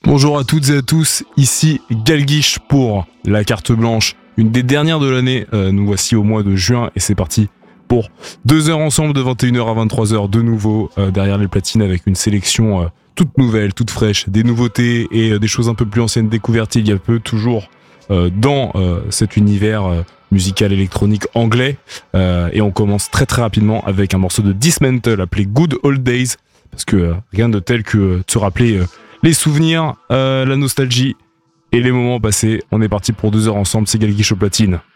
Bonjour à toutes et à tous, ici Galguiche pour la carte blanche, une des dernières de l'année. Nous voici au mois de juin et c'est parti pour 2 heures ensemble de 21h à 23h de nouveau derrière les platines avec une sélection toute nouvelle, toute fraîche, des nouveautés et des choses un peu plus anciennes découvertes il y a peu, toujours dans cet univers musical électronique anglais. Et on commence très très rapidement avec un morceau de Dismantle appelé Good Old Days, parce que rien de tel que de se rappeler les souvenirs, la nostalgie et les moments passés. On est parti pour 2 heures ensemble, c'est Galguiche au platine.